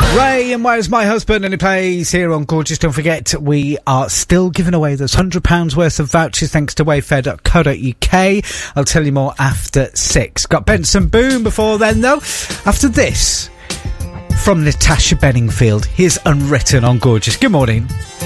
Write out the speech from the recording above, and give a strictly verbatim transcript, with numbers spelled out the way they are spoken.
Ray and Where's My Husband, and he plays here on Gorgeous. Don't forget, we are still giving away those one hundred pounds worth of vouchers thanks to wayfair dot co dot uk. I'll tell you more after six. Got Benson Boone before then, though. After this, from Natasha Bedingfield, here's Unwritten on Gorgeous. Good morning.